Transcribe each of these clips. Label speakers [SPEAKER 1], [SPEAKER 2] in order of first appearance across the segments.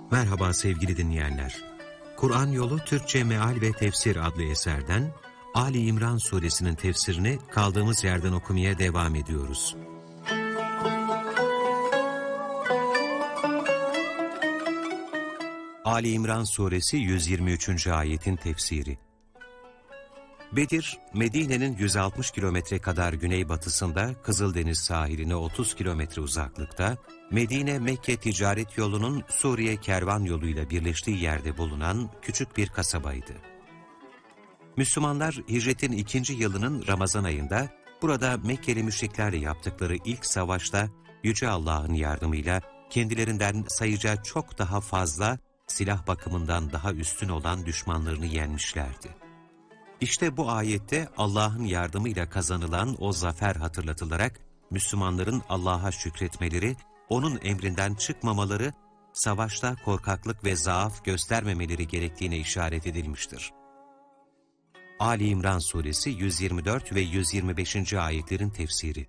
[SPEAKER 1] Merhaba sevgili dinleyenler. Kur'an Yolu Türkçe Meal ve Tefsir adlı eserden Ali İmran suresinin tefsirini kaldığımız yerden okumaya devam ediyoruz. Ali İmran suresi 123. ayetin tefsiri. Bedir, Medine'nin 160 kilometre kadar güneybatısında, Kızıldeniz sahiline 30 kilometre uzaklıkta, Medine-Mekke ticaret yolunun Suriye kervan yoluyla birleştiği yerde bulunan küçük bir kasabaydı. Müslümanlar hicretin 2. yılının Ramazan ayında, burada Mekkeli müşriklerle yaptıkları ilk savaşta, Yüce Allah'ın yardımıyla kendilerinden sayıca çok daha fazla, silah bakımından daha üstün olan düşmanlarını yenmişlerdi. İşte bu ayette Allah'ın yardımıyla kazanılan o zafer hatırlatılarak, Müslümanların Allah'a şükretmeleri, O'nun emrinden çıkmamaları, savaşta korkaklık ve zaaf göstermemeleri gerektiğine işaret edilmiştir. Ali İmran suresi 124 ve 125. ayetlerin tefsiri.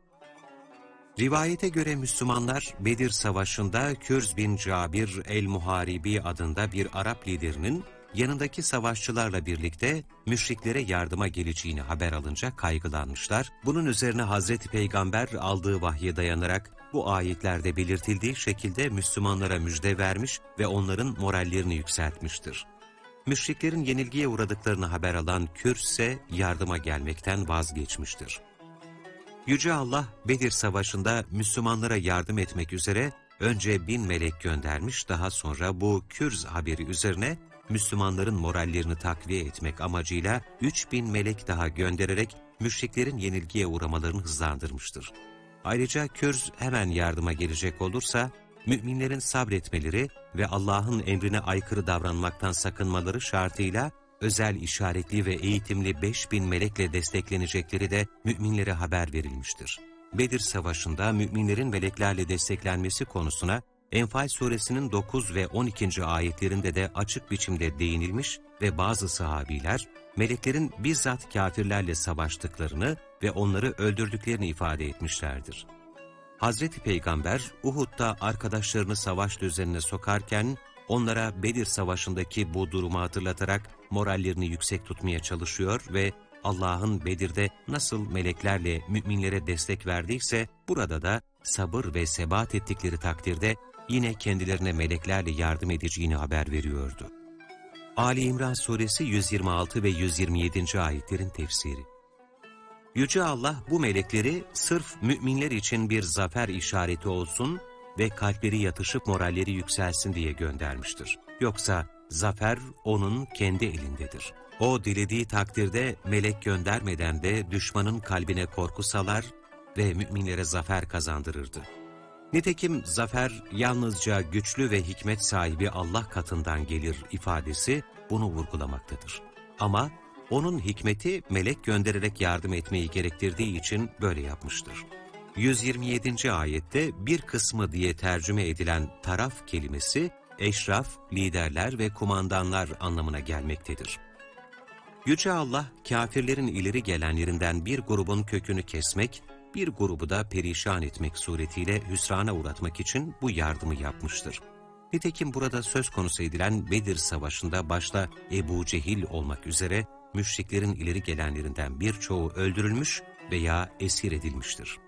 [SPEAKER 1] Rivayete göre Müslümanlar Bedir Savaşı'nda Kürz bin Cabir el-Muharibi adında bir Arap liderinin yanındaki savaşçılarla birlikte müşriklere yardıma geleceğini haber alınca kaygılanmışlar. Bunun üzerine Hazreti Peygamber aldığı vahye dayanarak bu ayetlerde belirtildiği şekilde Müslümanlara müjde vermiş ve onların morallerini yükseltmiştir. Müşriklerin yenilgiye uğradıklarını haber alan Kürz ise yardıma gelmekten vazgeçmiştir. Yüce Allah Bedir Savaşı'nda Müslümanlara yardım etmek üzere önce 1000 melek göndermiş, daha sonra bu Kürz haberi üzerine Müslümanların morallerini takviye etmek amacıyla 3000 melek daha göndererek müşriklerin yenilgiye uğramalarını hızlandırmıştır. Ayrıca Kürz hemen yardıma gelecek olursa, müminlerin sabretmeleri ve Allah'ın emrine aykırı davranmaktan sakınmaları şartıyla özel işaretli ve eğitimli 5000 melekle desteklenecekleri de müminlere haber verilmiştir. Bedir Savaşı'nda müminlerin meleklerle desteklenmesi konusuna Enfal suresinin 9 ve 12. ayetlerinde de açık biçimde değinilmiş ve bazı sahabiler, meleklerin bizzat kafirlerle savaştıklarını ve onları öldürdüklerini ifade etmişlerdir. Hazreti Peygamber, Uhud'da arkadaşlarını savaş düzenine sokarken, onlara Bedir Savaşı'ndaki bu durumu hatırlatarak morallerini yüksek tutmaya çalışıyor ve Allah'ın Bedir'de nasıl meleklerle müminlere destek verdiyse, burada da sabır ve sebat ettikleri takdirde yine kendilerine meleklerle yardım edeceğini haber veriyordu. Ali İmran suresi 126 ve 127. ayetlerin tefsiri. Yüce Allah bu melekleri sırf müminler için bir zafer işareti olsun ve kalpleri yatışıp moralleri yükselsin diye göndermiştir. Yoksa zafer O'nun kendi elindedir. O dilediği takdirde melek göndermeden de düşmanın kalbine korku salar ve müminlere zafer kazandırırdı. Nitekim zafer yalnızca güçlü ve hikmet sahibi Allah katından gelir ifadesi bunu vurgulamaktadır. Ama O'nun hikmeti melek göndererek yardım etmeyi gerektirdiği için böyle yapmıştır. 127. ayette bir kısmı diye tercüme edilen taraf kelimesi, eşraf, liderler ve kumandanlar anlamına gelmektedir. Yüce Allah, kafirlerin ileri gelenlerinden bir grubun kökünü kesmek, bir grubu da perişan etmek suretiyle hüsrana uğratmak için bu yardımı yapmıştır. Nitekim burada söz konusu edilen Bedir Savaşı'nda başta Ebu Cehil olmak üzere müşriklerin ileri gelenlerinden birçoğu öldürülmüş veya esir edilmiştir.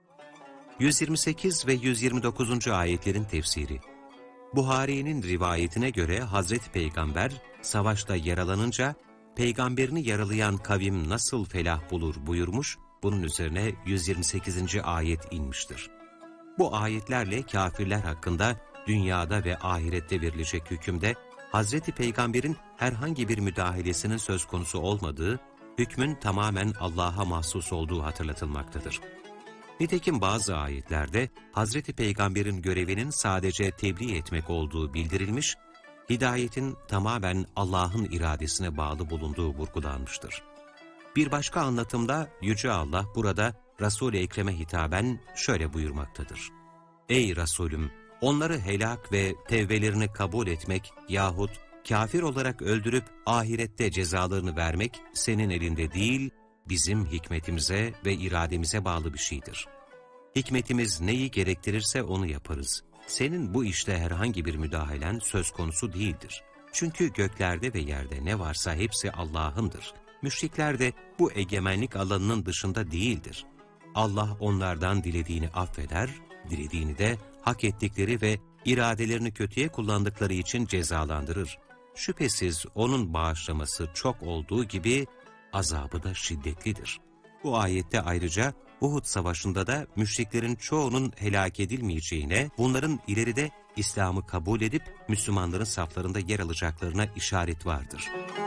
[SPEAKER 1] 128 ve 129. ayetlerin tefsiri. Buhari'nin rivayetine göre Hazreti Peygamber savaşta yaralanınca peygamberini yaralayan kavim nasıl felah bulur buyurmuş, bunun üzerine 128. ayet inmiştir. Bu ayetlerle kafirler hakkında dünyada ve ahirette verilecek hükümde Hazreti Peygamber'in herhangi bir müdahalesinin söz konusu olmadığı, hükmün tamamen Allah'a mahsus olduğu hatırlatılmaktadır. Nitekim bazı ayetlerde Hazreti Peygamber'in görevinin sadece tebliğ etmek olduğu bildirilmiş, hidayetin tamamen Allah'ın iradesine bağlı bulunduğu vurgulanmıştır. Bir başka anlatımda Yüce Allah burada Resul-i Ekrem'e hitaben şöyle buyurmaktadır. Ey Resulüm! Onları helak ve tevbelerini kabul etmek yahut kafir olarak öldürüp ahirette cezalarını vermek senin elinde değil, bizim hikmetimize ve irademize bağlı bir şeydir. Hikmetimiz neyi gerektirirse onu yaparız. senin bu işte herhangi bir müdahalen söz konusu değildir. Çünkü göklerde ve yerde ne varsa hepsi Allah'ındır. Müşrikler de bu egemenlik alanının dışında değildir. Allah onlardan dilediğini affeder, dilediğini de hak ettikleri ve iradelerini kötüye kullandıkları için cezalandırır. Şüphesiz O'nun bağışlaması çok olduğu gibi azabı da şiddetlidir. Bu ayette ayrıca Uhud Savaşı'nda da müşriklerin çoğunun helak edilmeyeceğine, bunların ileride İslam'ı kabul edip Müslümanların saflarında yer alacaklarına işaret vardır.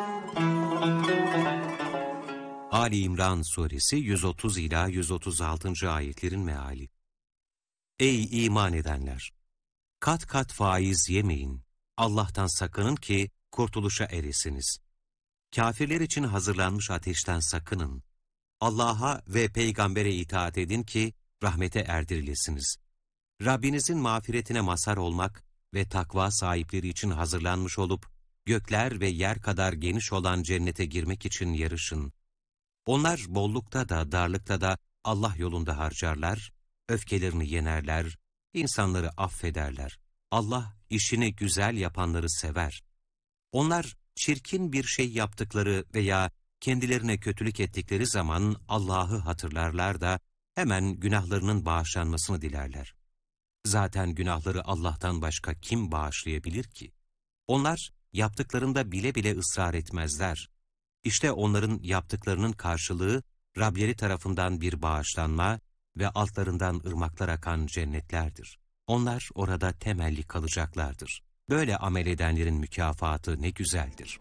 [SPEAKER 1] Ali İmran Suresi 130 ila 136. ayetlerin meali. Ey iman edenler! Kat kat faiz yemeyin. Allah'tan sakının ki kurtuluşa eresiniz. Kafirler için hazırlanmış ateşten sakının. Allah'a ve peygambere itaat edin ki rahmete erdirilesiniz. Rabbinizin mağfiretine mazhar olmak ve takva sahipleri için hazırlanmış olup, gökler ve yer kadar geniş olan cennete girmek için yarışın. Onlar bollukta da darlıkta da Allah yolunda harcarlar, öfkelerini yenerler, insanları affederler. Allah işini güzel yapanları sever. Onlar çirkin bir şey yaptıkları veya kendilerine kötülük ettikleri zaman Allah'ı hatırlarlar da hemen günahlarının bağışlanmasını dilerler. Zaten günahları Allah'tan başka kim bağışlayabilir ki? Onlar yaptıklarında bile bile ısrar etmezler. İşte onların yaptıklarının karşılığı Rableri tarafından bir bağışlanma ve altlarından ırmaklar akan cennetlerdir. Onlar orada temelli kalacaklardır. Böyle amel edenlerin mükafatı ne güzeldir.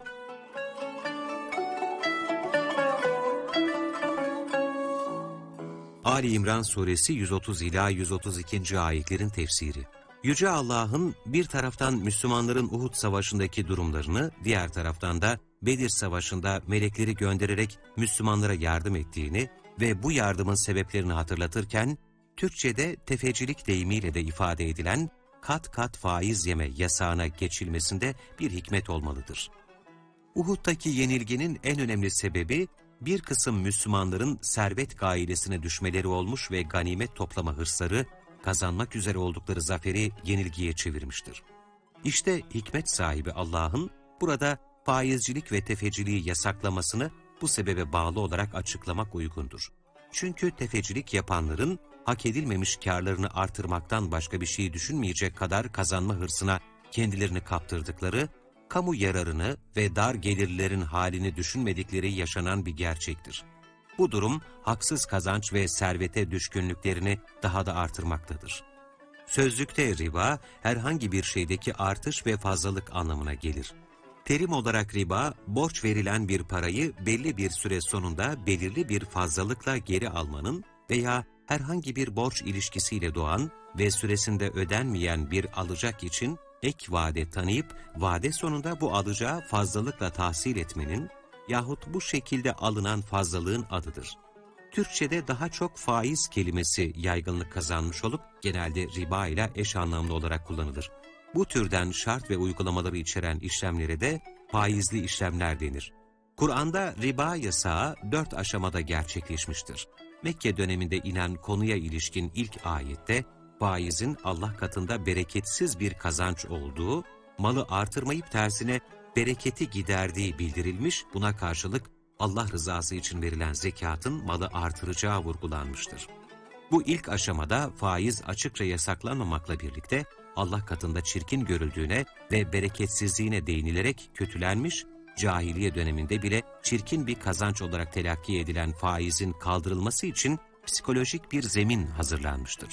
[SPEAKER 1] Ali İmran Suresi 130 ila 132. ayetlerin tefsiri. Yüce Allah'ın bir taraftan Müslümanların Uhud Savaşı'ndaki durumlarını, diğer taraftan da Bedir Savaşı'nda melekleri göndererek Müslümanlara yardım ettiğini ve bu yardımın sebeplerini hatırlatırken, Türkçe'de tefecilik deyimiyle de ifade edilen kat kat faiz yeme yasağına geçilmesinde bir hikmet olmalıdır. Uhud'daki yenilginin en önemli sebebi, bir kısım Müslümanların servet gailesine düşmeleri olmuş ve ganimet toplama hırsları, kazanmak üzere oldukları zaferi yenilgiye çevirmiştir. İşte hikmet sahibi Allah'ın burada faizcilik ve tefeciliği yasaklamasını bu sebebe bağlı olarak açıklamak uygundur. Çünkü tefecilik yapanların hak edilmemiş kârlarını artırmaktan başka bir şey düşünmeyecek kadar kazanma hırsına kendilerini kaptırdıkları, kamu yararını ve dar gelirlerin halini düşünmedikleri yaşanan bir gerçektir. Bu durum haksız kazanç ve servete düşkünlüklerini daha da artırmaktadır. Sözlükte riba, herhangi bir şeydeki artış ve fazlalık anlamına gelir. Terim olarak riba, borç verilen bir parayı belli bir süre sonunda belirli bir fazlalıkla geri almanın veya herhangi bir borç ilişkisiyle doğan ve süresinde ödenmeyen bir alacak için ek vade tanıyıp, vade sonunda bu alacağı fazlalıkla tahsil etmenin yahut bu şekilde alınan fazlalığın adıdır. Türkçe'de daha çok faiz kelimesi yaygınlık kazanmış olup, genelde riba ile eş anlamlı olarak kullanılır. Bu türden şart ve uygulamaları içeren işlemlere de faizli işlemler denir. Kur'an'da riba yasağı 4 aşamada gerçekleşmiştir. Mekke döneminde inen konuya ilişkin ilk ayette, faizin Allah katında bereketsiz bir kazanç olduğu, malı artırmayıp tersine bereketi giderdiği bildirilmiş, buna karşılık Allah rızası için verilen zekatın malı artıracağı vurgulanmıştır. Bu ilk aşamada faiz açıkça yasaklanmamakla birlikte Allah katında çirkin görüldüğüne ve bereketsizliğine değinilerek kötülenmiş, cahiliye döneminde bile çirkin bir kazanç olarak telakki edilen faizin kaldırılması için psikolojik bir zemin hazırlanmıştır.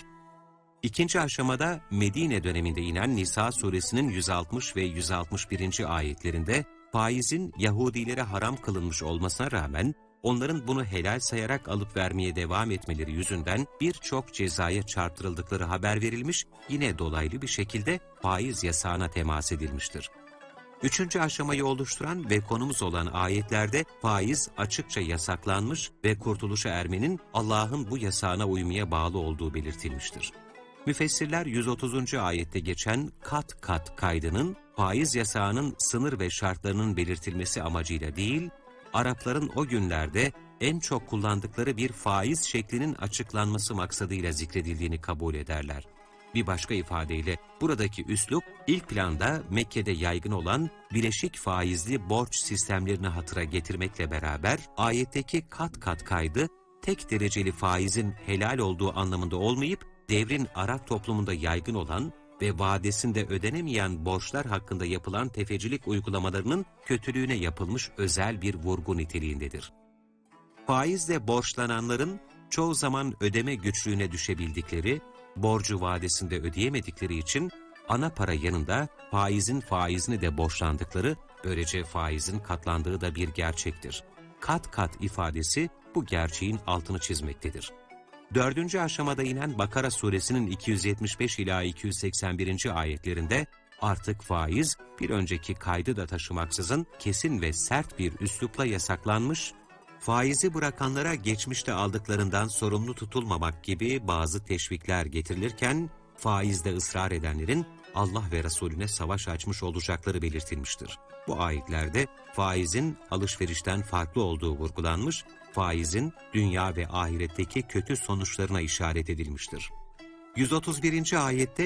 [SPEAKER 1] İkinci aşamada Medine döneminde inen Nisa suresinin 160 ve 161. ayetlerinde faizin Yahudilere haram kılınmış olmasına rağmen onların bunu helal sayarak alıp vermeye devam etmeleri yüzünden birçok cezaya çarptırıldıkları haber verilmiş, yine dolaylı bir şekilde faiz yasağına temas edilmiştir. Üçüncü aşamayı oluşturan ve konumuz olan ayetlerde faiz açıkça yasaklanmış ve kurtuluşa ermenin Allah'ın bu yasağına uymaya bağlı olduğu belirtilmiştir. Müfessirler 130. ayette geçen kat kat kaydının faiz yasağının sınır ve şartlarının belirtilmesi amacıyla değil, Arapların o günlerde en çok kullandıkları bir faiz şeklinin açıklanması maksadıyla zikredildiğini kabul ederler. Bir başka ifadeyle buradaki üslup ilk planda Mekke'de yaygın olan bileşik faizli borç sistemlerini hatıra getirmekle beraber ayetteki kat kat kaydı tek dereceli faizin helal olduğu anlamında olmayıp devrin Arap toplumunda yaygın olan ve vadesinde ödenemeyen borçlar hakkında yapılan tefecilik uygulamalarının kötülüğüne yapılmış özel bir vurgu niteliğindedir. Faizle borçlananların çoğu zaman ödeme güçlüğüne düşebildikleri, borcu vadesinde ödeyemedikleri için ana para yanında faizin faizini de borçlandıkları, böylece faizin katlandığı da bir gerçektir. Kat kat ifadesi bu gerçeğin altını çizmektedir. 4. aşamada inen Bakara suresinin 275 ila 281. ayetlerinde artık faiz bir önceki kaydı da taşımaksızın kesin ve sert bir üslupla yasaklanmış, faizi bırakanlara geçmişte aldıklarından sorumlu tutulmamak gibi bazı teşvikler getirilirken, faizde ısrar edenlerin Allah ve Resulüne savaş açmış olacakları belirtilmiştir. Bu ayetlerde faizin alışverişten farklı olduğu vurgulanmış, faizin dünya ve ahiretteki kötü sonuçlarına işaret edilmiştir. 131. ayette